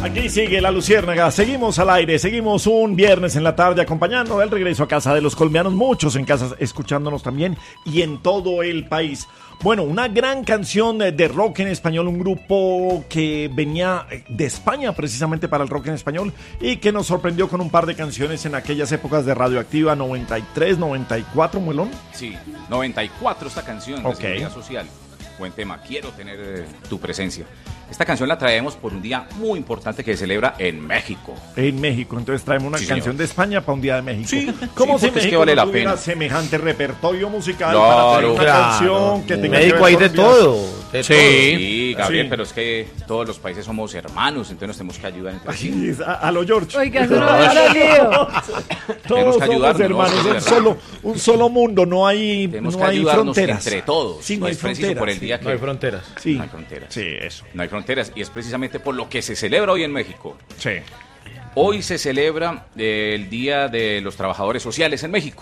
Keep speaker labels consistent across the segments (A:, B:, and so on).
A: Aquí sigue la Luciérnaga, seguimos al aire, seguimos un viernes en la tarde acompañando el regreso a casa de los colombianos, muchos en casa escuchándonos también y en todo el país. Bueno, una gran canción de rock en español, un grupo que venía de España precisamente para el rock en español y que nos sorprendió con un par de canciones en aquellas épocas de Radioactiva 93, 94, Muelón.
B: Sí, 94 esta canción de
A: Ok.
B: Seguridad Social. Buen tema, quiero tener tu presencia. Esta canción la traemos por un día muy importante que se celebra en México.
A: En México, entonces traemos una
B: Sí,
A: canción
B: señor.
A: de España para un día de México.
B: Sí,
A: ¿Cómo
B: sí,
A: si
B: porque es que
A: México
B: vale
A: no
B: la
A: tuviera
B: pena.
A: semejante repertorio musical
B: Claro,
A: para traer una
C: claro.
A: canción que tenga
C: México
A: que ver
C: hay
A: con
C: de
A: los días?
C: todo. De
B: Sí, Gabriel,
A: Sí.
B: pero es que todos los países somos hermanos, entonces nos tenemos que ayudar entre sí.
A: Sí, es a lo George.
D: Oiga, eso no va a lío.
A: Todos
B: Tenemos que
A: somos
B: ayudarnos,
A: hermanos,
B: ¿no?
A: un solo mundo, no hay,
B: Tenemos
A: no
B: que
A: hay
B: ayudarnos
A: fronteras.
B: entre todos.
A: Sí, no
B: Y
A: hay
B: es preciso
A: fronteras.
B: por el día
A: sí.
B: que
C: No hay fronteras.
A: Sí.
B: No hay fronteras.
A: Sí, eso.
B: No hay fronteras y es precisamente por lo que se celebra hoy en México.
A: Sí.
B: Hoy se celebra el Día de los Trabajadores Sociales en México.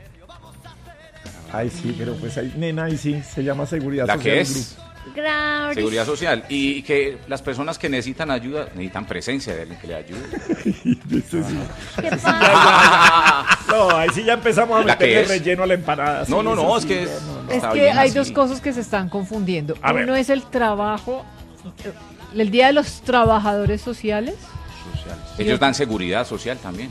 A: Ay, sí, pero pues ahí, nena, ahí sí, se llama seguridad
B: La
A: social.
B: que
A: el
B: es
D: Gracias.
B: Seguridad Social. Y que las personas que necesitan ayuda, necesitan presencia de alguien que le ayude.
D: ¿Qué pasa?
A: grupo. No, ahí sí ya empezamos a
B: ¿La que
A: meterle
B: es?
A: relleno a la empanada.
B: No,
A: sí,
B: no,
A: eso
B: no, es
A: sí,
B: que
D: Es
B: está
D: que
B: bien
D: hay
B: así.
D: dos cosas que se están confundiendo.
A: A ver.
D: Uno es el trabajo, el Día de los Trabajadores Sociales.
B: Ellos dan seguridad social también.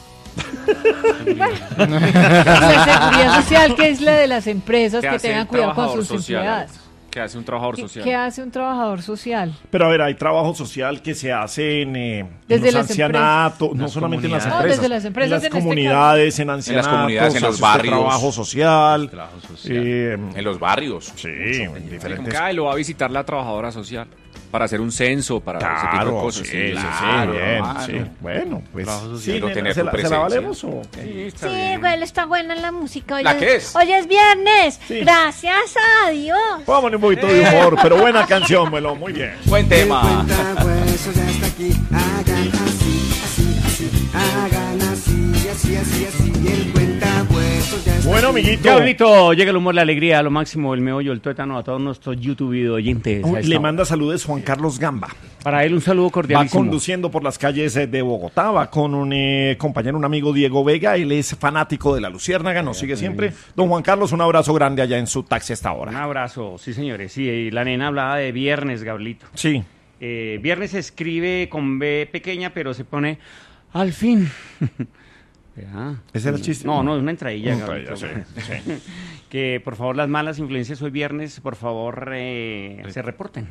D: La seguridad social, que es la de las empresas
E: ¿Qué
D: que
E: hace
D: tengan
E: el
D: cuidado con
E: trabajador
D: sus
E: social?
D: empleadas.
E: ¿Qué hace un trabajador
D: ¿Qué,
E: social?
D: qué hace un trabajador social?
A: Pero a ver, hay trabajo social que se hace en
D: Desde
A: los
D: las
A: ancianatos, no
E: Las
A: solamente en las
E: comunidades.
A: empresas.
D: No, desde las empresas,
A: en las
D: en este
A: comunidades, en ancianatos,
B: comunidades, en los
A: hace usted
B: barrios.
A: trabajo social.
C: Trabajo social.
B: En los barrios.
A: Sí, en
E: Como
A: diferentes.
E: que lo va a visitar la trabajadora social para hacer un censo, para ese tipo de
A: Claro,
E: cosas.
A: sí,
B: claro,
A: bien,
B: hermano.
A: sí. Bueno, pues
C: Trabajo social.
A: sí,
B: Quiero
A: nena,
B: tener
A: ¿se
B: tu
A: la
B: presencia.
A: valemos o qué?
E: Sí, está
F: Sí,
E: bien.
F: igual está buena la música. Hoy
B: ¿La qué es?
F: Hoy es viernes.
A: Sí.
F: Gracias a Dios.
A: Póngale un poquito de humor, pero buena canción, Melo, muy bien.
B: Buen tema.
G: Hueso ya está aquí, hagan así, así, así, hagan así, así, así, así, el cuentahuesos ya está
A: Bueno,
G: aquí.
A: amiguito.
H: Diablito, llega el humor, la alegría, lo máximo, el meollo, el tuétano a todos nuestros YouTube oyentes. a esta
A: Le
H: hora.
A: manda saludos Juan Carlos Gamba.
H: Para él un saludo
A: Va
H: cordialísimo.
A: conduciendo por las calles de Bogotá, va con un compañero, un amigo, Diego Vega. Él es fanático de la Luciérnaga, nos sigue siempre. Don Juan Carlos, un abrazo grande allá en su taxi hasta
H: Un
A: ahora.
H: abrazo, sí señores. Sí, y la nena hablaba de viernes, Gablito.
A: Sí.
H: Viernes se escribe con B pequeña, pero se pone al fin. Ya.
A: ¿Ese era el chiste?
H: No, no, es una entradilla,
A: Una
H: Gablito.
A: entradilla, sí,
H: Que por favor las malas influencias hoy viernes, por favor, se reporten.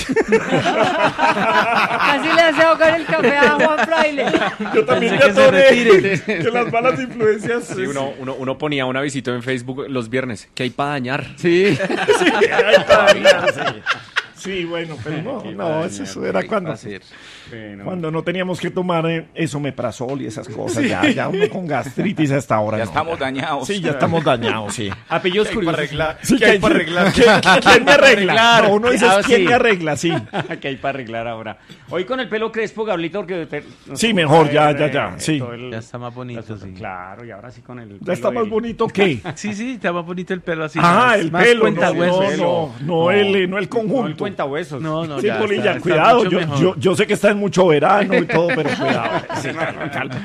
D: Así le hace ahogar el café a Juan Fraile.
A: Yo también
H: Pensé
A: me
H: que se
A: atoré
H: retiren.
A: que las malas influencias.
E: Sí, uno ponía un avisito en Facebook los viernes. ¿Qué hay para dañar?
H: Sí.
A: Sí, ahí está, sí. Sí, bueno, pero no, eso era cuando no teníamos que tomar esomeprazol y esas cosas. Ya uno con gastritis hasta ahora.
B: Ya
A: no,
B: estamos dañados.
A: Sí, ya estamos dañados, sí.
H: Apellidos curiosos.
A: Sí,
C: ¿Qué hay para arreglar?
A: ¿Quién me arregla?
H: arreglar?
A: No, uno dice,
H: Ah,
A: ¿quién
H: sí.
A: me arregla? Sí.
H: ¿Qué hay para arreglar ahora? Hoy con el pelo crespo, Gablito, porque...
A: Sí, mejor, ya, sí.
C: Ya está más bonito, sí.
H: Claro, y ahora sí con el...
A: ¿Ya está
H: pelo
A: más
H: del-
A: bonito que?
C: Sí, sí, está más bonito el pelo así.
A: Ah,
C: más-
A: el
C: más
A: pelo,
C: cuentahuesos.
A: no el
H: No el
A: conjunto.
H: cuentahuesos.
C: No,
A: Sí,
C: ya
A: Polilla,
C: está
A: cuidado,
C: mucho mejor.
A: yo sé que está en mucho verano y todo, pero cuidado. Sí, calma.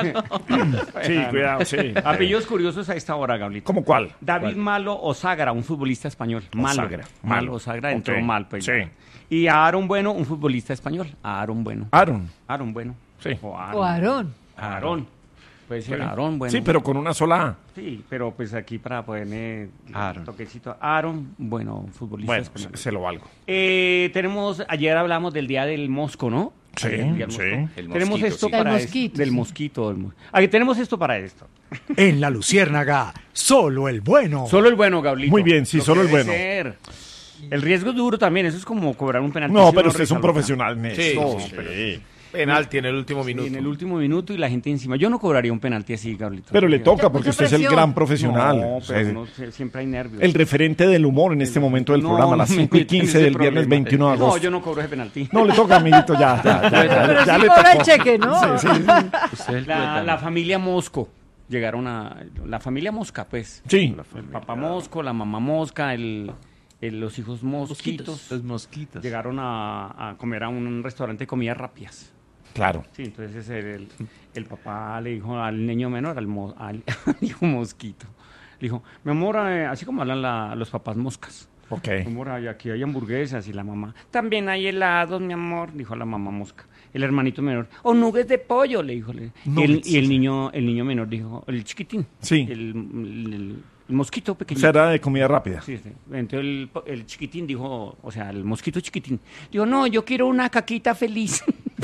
A: Sí, cuidado, sí.
H: Apellidos curiosos a esta hora, Gablito.
A: ¿Cómo cuál?
H: David Malo Osagra, un futbolista español. Malo.
A: Osagra,
H: Malo
A: Malo.
H: Osagra entró
A: Ok,
H: mal. Pues,
A: sí.
H: Y a Aaron Bueno, un futbolista español. Aaron Bueno.
A: Aaron.
H: Aaron Bueno.
A: Sí.
D: O Aarón.
H: Aarón. Puede ser Aarón Bueno.
A: Sí, pero con una sola A.
H: Sí, pero pues aquí para ponerme
C: Aaron.
H: un toquecito. Aaron Bueno, un futbolista
A: Bueno,
H: español.
A: se lo valgo.
H: Ayer hablamos del Día del Mosco, ¿no?
A: Sí,
H: Ayer, el Día del
A: sí.
H: Mosco.
B: El
H: Tenemos
B: mosquito,
H: esto
B: sí.
H: para
D: El
H: es-
D: mosquito,
H: del
D: sí.
H: mosquito. Aquí tenemos esto para esto.
I: En la Luciérnaga, solo el bueno.
H: Solo el bueno, Gablito.
A: Muy bien, sí,
H: Lo
A: solo
H: que
A: el
H: debe
A: bueno.
H: ser. El riesgo es duro también, eso es como cobrar un penalti.
A: No,
H: si
A: pero
H: uno
A: usted es un
H: resaloca.
A: profesional en
C: Sí,
A: esto.
C: sí,
A: Sí.
C: Penalti en el último
H: Sí,
C: minuto.
H: en el último minuto y la gente encima. Yo no cobraría un penalti así, Gablito.
A: Pero le toca porque
D: Mucha
A: usted es el
D: presión.
A: gran profesional.
H: No,
A: O sea,
H: pero siempre hay nervios.
A: el referente del humor en este momento del
H: No,
A: programa, a las
H: no me
A: 5:15
H: metan en ese
A: del viernes
H: problema.
A: 21 de agosto.
H: No, yo no cobro ese penalti.
A: No, le toca, amiguito, ya
D: Pero sí
A: le
D: cobra el
A: tocó.
D: cheque, ¿no?
A: Sí, sí, sí.
C: Usted es el
H: La
C: tuétano.
H: familia Mosco. Llegaron a... La familia Mosca, pues.
A: Sí.
H: El papá Mosco, la mamá Mosca, los hijos mosquitos.
C: Los mosquitos.
H: Llegaron a comer a un restaurante de comidas rápidas.
A: Claro.
H: Sí, entonces el papá le dijo al niño menor, al hijo mosquito, le dijo, mi amor, así como hablan los papás moscas.
A: Ok.
H: Mi amor, aquí hay hamburguesas, y la mamá, también hay helados, mi amor, dijo la mamá mosca. El hermanito menor, o nuggets de pollo, le dijo. Y el niño menor dijo, el chiquitín.
A: Sí.
H: El mosquito pequeñito.
A: Será de comida rápida.
H: Sí. Entonces el chiquitín dijo, o sea, el mosquito chiquitín, dijo, no, yo quiero una caquita feliz.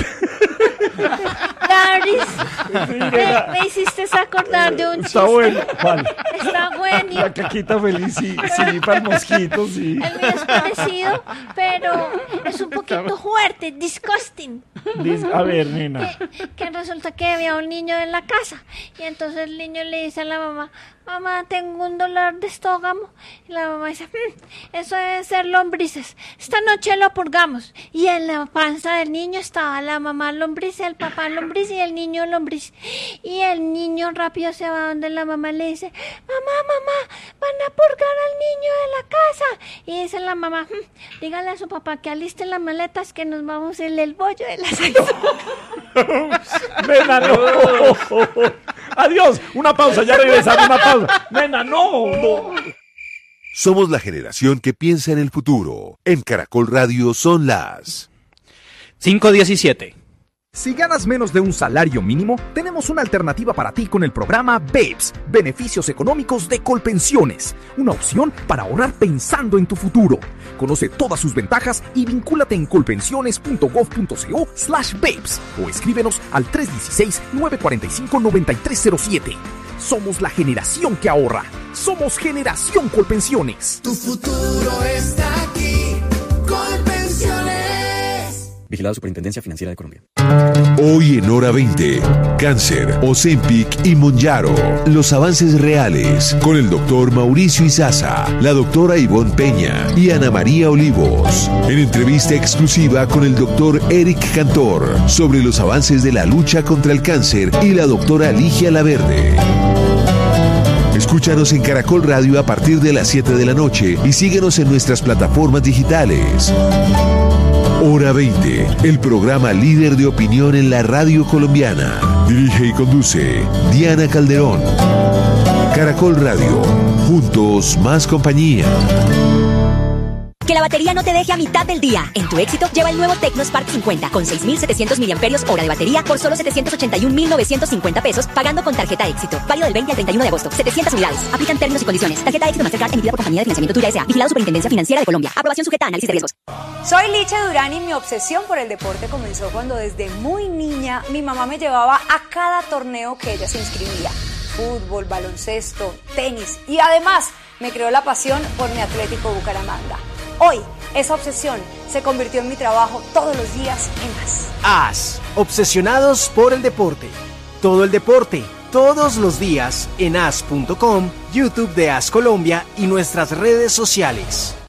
F: Daris, me hiciste acordar de un chiste.
A: Está bueno. ¿Cuál?
F: Está bueno.
A: La caquita feliz, sí, para el mosquito, sí.
F: El mío es parecido, pero es un poquito fuerte, disgusting.
A: A ver, nena.
F: Que resulta que había un niño en la casa y entonces el niño le dice a la mamá, mamá, tengo un dolor de estómago. Y la mamá dice, eso debe ser lombrices. Esta noche lo purgamos. Y en la panza del niño estaba la mamá lombriz, el papá lombriz y el niño lombriz. Y el niño rápido se va donde la mamá le dice, mamá, van a purgar al niño de la casa. Y dice la mamá, dígale a su papá que aliste las maletas que nos vamos en el bollo de la salsa.
A: Nena, no. Adiós. Una pausa, ya regresamos. Una pausa. Nena, no.
J: Somos la generación que piensa en el futuro. En Caracol Radio son las
K: 5:17.
L: Si ganas menos de un salario mínimo, tenemos una alternativa para ti con el programa BEPS, Beneficios Económicos de Colpensiones, una opción para ahorrar pensando en tu futuro. Conoce todas sus ventajas y vincúlate en colpensiones.gov.co/BEPS o escríbenos al 316-945-9307. Somos la generación que ahorra. Somos Generación Colpensiones.
G: Tu futuro está aquí. Colpensiones.
K: Vigilado Superintendencia Financiera de Colombia.
J: Hoy en Hora 20, Cáncer, Ozempic y Monjaro, los avances reales, con el doctor Mauricio Izaza, la doctora Ivonne Peña y Ana María Olivos, en entrevista exclusiva con el doctor Eric Cantor, sobre los avances de la lucha contra el cáncer y la doctora Ligia Laverde. Escúchanos en Caracol Radio a partir de las 7 de la noche y síguenos en nuestras plataformas digitales. Hora 20, el programa líder de opinión en la radio colombiana. Dirige y conduce Diana Calderón. Caracol Radio, juntos más compañía.
M: Que la batería no te deje a mitad del día. En tu éxito, lleva el nuevo Tecno Spark 50 con 6.700 mAh de batería por solo 781.950 pesos, pagando con tarjeta éxito. Válido del 20 al 31 de agosto. 700 unidades. Aplican términos y condiciones. Tarjeta éxito Mastercard emitida por Compañía de Financiamiento Tuya S.A. Vigilado Superintendencia Financiera de Colombia. Aprobación sujeta a análisis de riesgos.
N: Soy Licha Durán y mi obsesión por el deporte comenzó cuando desde muy niña mi mamá me llevaba a cada torneo que ella se inscribía. Fútbol, baloncesto, tenis y además me creó la pasión por mi Atlético Bucaramanga. Hoy, esa obsesión se convirtió en mi trabajo todos los días en AS.
O: AS, obsesionados por el deporte. Todo el deporte, todos los días en as.com, YouTube de AS Colombia y nuestras redes sociales.